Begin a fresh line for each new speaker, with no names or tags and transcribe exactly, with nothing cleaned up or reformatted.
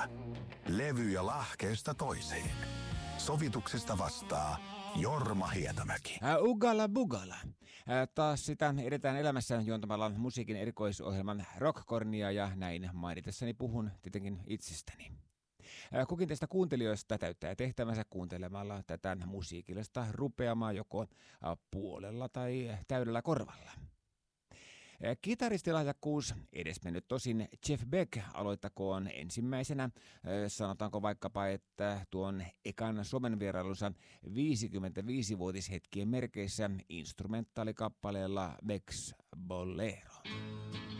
Levyjä lahkeesta toiseen. Sovituksesta vastaa Jorma Hietamäki.
Ä, ugala bugala. Ä, taas sitä edetään elämässä juontamalla musiikin erikoisohjelman Rockkornia ja näin mainitessani puhun tietenkin itsestäni. Ä, kukin teistä kuuntelijoista täyttää tehtävänsä kuuntelemalla tätä musiikillista rupeamaa joko ä, puolella tai täydellä korvalla. Kitaristilahjakkuus, edesmennyt tosin Jeff Beck, aloittakoon ensimmäisenä, sanotaanko vaikkapa, että tuon ekan somenvierailunsa viisikymmentäviisivuotishetkien merkeissä instrumentaalikappaleella Beck's Bolero.